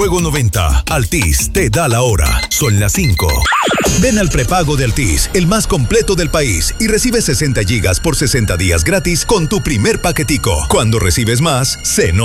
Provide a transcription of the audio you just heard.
Juego 90. Altis te da la hora. Son las 5. Ven al prepago de Altis, el más completo del país, y recibe 60 gigas por 60 días gratis con tu primer paquetico. Cuando recibes más, se nota.